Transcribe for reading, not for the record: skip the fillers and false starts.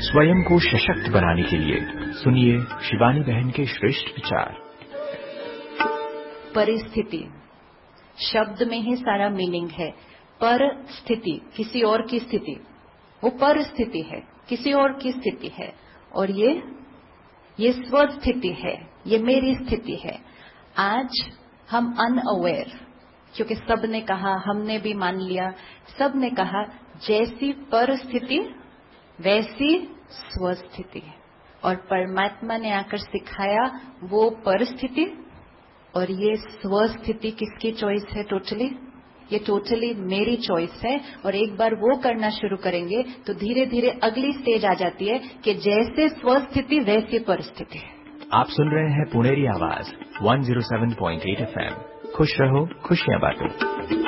स्वयं को सशक्त बनाने के लिए सुनिए शिवानी बहन के श्रेष्ठ विचार। परिस्थिति शब्द में ही सारा मीनिंग है। परिस्थिति किसी और की स्थिति, वो परिस्थिति है, किसी और की स्थिति है। और ये स्वस्थिति है, ये मेरी स्थिति है। आज हम अनअवेयर, क्योंकि सबने कहा, हमने भी मान लिया, सबने कहा जैसी परिस्थिति वैसी स्वस्थिति। और परमात्मा ने आकर सिखाया वो परिस्थिति और ये स्वस्थिति किसकी चॉइस है? टोटली ये टोटली मेरी चॉइस है। और एक बार वो करना शुरू करेंगे तो धीरे धीरे अगली स्टेज आ जाती है कि जैसे स्वस्थिति वैसी परिस्थिति। आप सुन रहे हैं पुनेरी आवाज 107.8 FM। खुश रहो, खुशियां बांटो।